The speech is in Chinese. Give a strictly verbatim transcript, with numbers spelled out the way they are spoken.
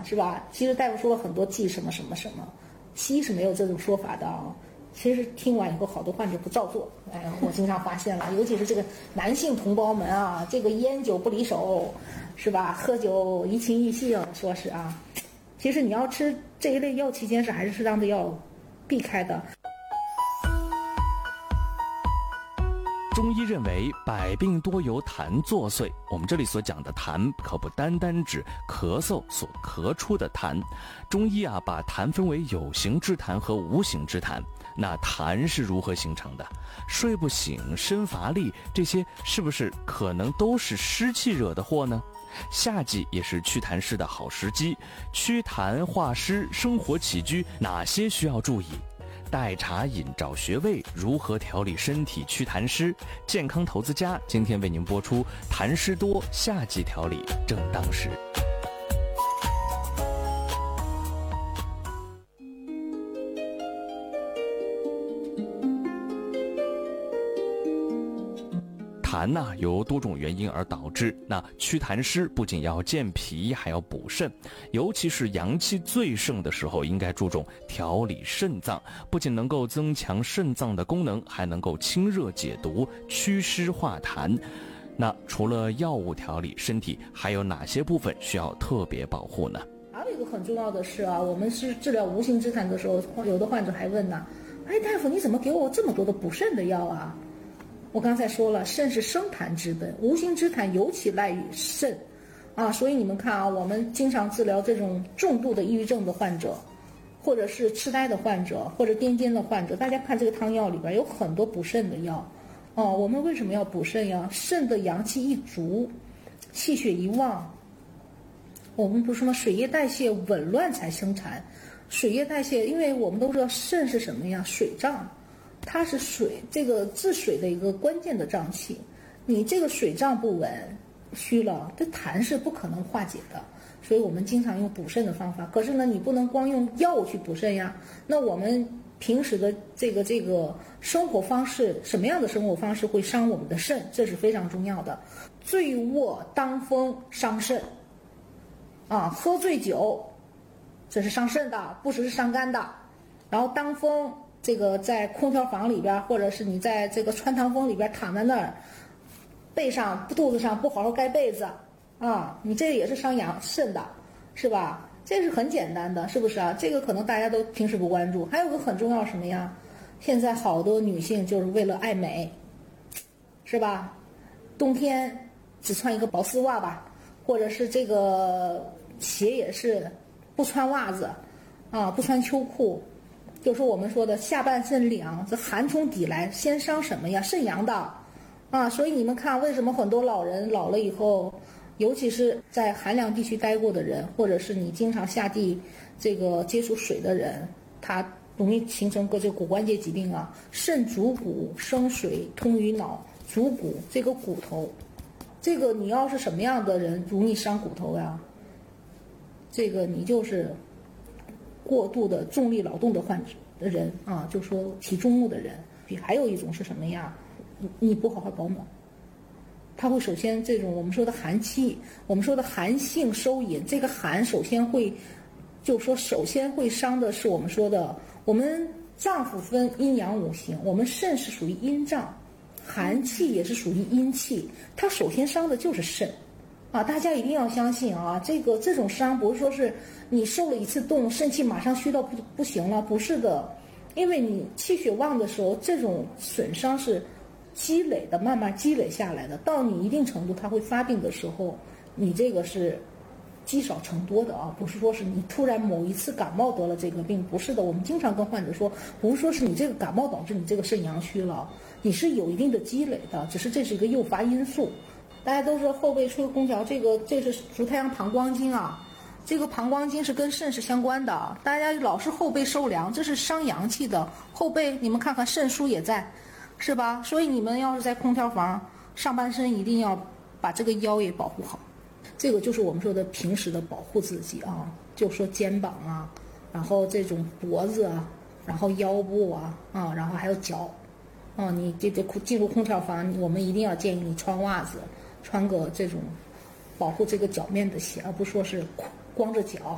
是吧？其实大夫说了很多忌什么什么什么，西医是没有这种说法的啊。其实听完以后，好多患者不照做。哎，我经常发现了，尤其是这个男性同胞们啊，这个烟酒不离手，是吧？喝酒怡情逸性，说是啊。其实你要吃这一类药期间是还是适当的要避开的。 中医认为百病多由痰作祟，我们这里所讲的痰可不单单指咳嗽所咳出的痰。中医啊把痰分为有形之痰和无形之痰。那痰是如何形成的？睡不醒、身乏力，这些是不是可能都是湿气惹的祸呢？夏季也是祛痰湿的好时机，祛痰化湿，生活起居哪些需要注意？代茶饮找穴位，如何调理身体祛痰湿？健康投资家今天为您播出痰湿多，夏季调理正当时。痰呢由多种原因而导致，那祛痰湿不仅要健脾，还要补肾，尤其是阳气最盛的时候，应该注重调理肾脏，不仅能够增强肾脏的功能，还能够清热解毒、祛湿化痰。那除了药物调理，身体还有哪些部分需要特别保护呢？ 还有一个很重要的是啊，我们是治疗无形之痰的时候，有的患者还问呢，哎，大夫你怎么给我这么多的补肾的药啊？我刚才说了，肾是生痰之本，无形之痰尤其赖于肾啊，所以你们看啊，我们经常治疗这种重度的抑郁症的患者，或者是痴呆的患者，或者癫痫的患者，大家看这个汤药里边有很多补肾的药哦。我们为什么要补肾呀？肾的阳气一足，气血一旺，我们不是说水液代谢紊乱才生痰。水液代谢，因为我们都知道肾是什么呀？水脏。它是水，这个治水的一个关键的脏器，你这个水脏不稳虚了，这痰是不可能化解的，所以我们经常用补肾的方法。可是呢，你不能光用药物去补肾呀，那我们平时的这个这个生活方式，什么样的生活方式会伤我们的肾，这是非常重要的。醉卧当风伤肾啊，喝醉酒这是伤肾的，不只是伤肝的。然后当风，这个在空调房里边，或者是你在这个穿堂风里边躺在那儿，背上肚子上不好好盖被子啊，你这个也是伤阳肾的，是吧？这是很简单的，是不是啊？这个可能大家都平时不关注。还有个很重要什么呀？现在好多女性就是为了爱美，是吧？冬天只穿一个薄丝袜吧，或者是这个鞋也是不穿袜子啊，不穿秋裤。就是我们说的下半身凉，这寒从底来，先伤什么呀？肾阳的啊。所以你们看，为什么很多老人老了以后，尤其是在寒凉地区待过的人，或者是你经常下地这个接触水的人，他容易形成个这个骨关节疾病啊。肾主骨，生水通于脑，主骨这个骨头，这个你要是什么样的人容易伤骨头呀？这个你就是过度的重力劳动的患者的人啊，就说体重木的人。还有一种是什么呀？你你不好好保暖，它会首先这种我们说的寒气，我们说的寒性收引，这个寒首先会，就说首先会伤的是我们说的，我们脏腑分阴阳五行，我们肾是属于阴脏，寒气也是属于阴气，它首先伤的就是肾。啊，大家一定要相信啊，这个这种伤不是说是你受了一次冻，肾气马上虚到不不行了，不是的，因为你气血旺的时候，这种损伤是积累的，慢慢积累下来的，到你一定程度它会发病的时候，你这个是积少成多的啊，不是说是你突然某一次感冒得了这个病，不是的。我们经常跟患者说，不是说是你这个感冒导致你这个肾阳虚了，你是有一定的积累的，只是这是一个诱发因素。大家都说后背吹空调，这个这是足太阳膀胱经啊，这个膀胱经是跟肾是相关的。大家老是后背受凉，这是伤阳气的。后背你们看看肾腧也在，是吧？所以你们要是在空调房，上半身一定要把这个腰也保护好。这个就是我们说的平时的保护自己啊，就说肩膀啊，然后这种脖子啊，然后腰部啊啊，然后还有脚啊，你这这进入空调房，我们一定要建议你穿袜子。穿个这种保护这个脚面的鞋，而不是说是光着脚